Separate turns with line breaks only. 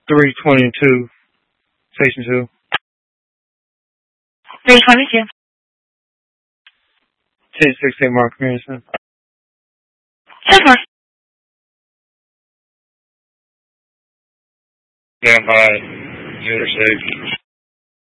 322, Station 2.
322.
1016 Mark Pearson.
10-4.
Stand by. Interstate.